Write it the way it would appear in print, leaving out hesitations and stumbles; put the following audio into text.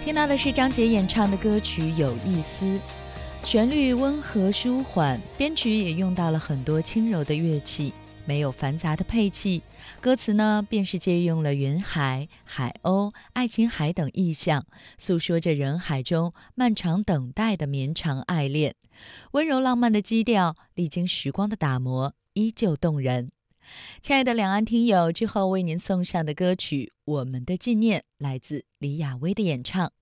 听到的是张杰演唱的歌曲《有意思》，旋律温和舒缓，编曲也用到了很多轻柔的乐器，没有繁杂的配器。歌词呢，便是借用了云海、海鸥、爱琴海等意象，诉说着人海中漫长等待的绵长爱恋。温柔浪漫的基调，历经时光的打磨，依旧动人。亲爱的两岸听友，之后为您送上的歌曲《我们的纪念》来自李亚薇的演唱。